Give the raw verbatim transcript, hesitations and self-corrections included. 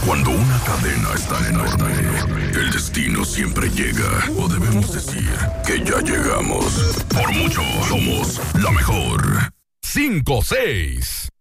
Cuando una cadena es tan enorme, el destino siempre llega. O debemos decir que ya llegamos. Por mucho, somos la mejor. cinco seis.